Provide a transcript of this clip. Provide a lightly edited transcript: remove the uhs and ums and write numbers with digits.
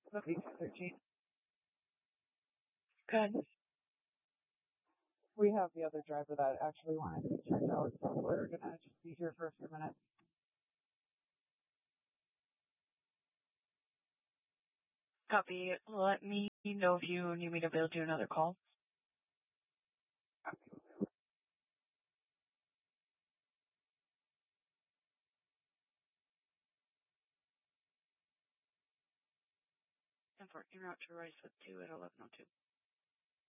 That'd be 13. Good. We have the other driver that actually wanted to be checked out, so we're gonna just be here for a few minutes. Copy. Let me know if you need me to build you another call. And for en route to Ricewood 2 at 11:02.